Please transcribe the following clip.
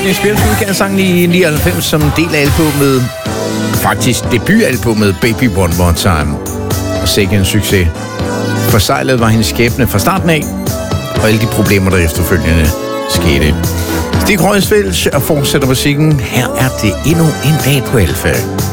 Jeg spillede udgav sangen i 99 som en del af albumet, faktisk debutalbumet Baby One More Time. Og sikke en succes. Forsejlet var hendes skæbne fra starten af, og alle de problemer, der efterfølgende skete. Stig Røisfeldt og fortsætter musikken. Her er det endnu en dag på Alfa.